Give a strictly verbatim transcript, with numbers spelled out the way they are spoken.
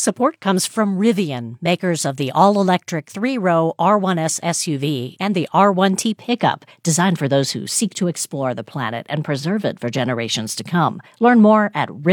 Support comes from Rivian, makers of the all-electric three-row R one S S U V and the R one T pickup, designed for those who seek to explore the planet and preserve it for generations to come. Learn more at Rivian.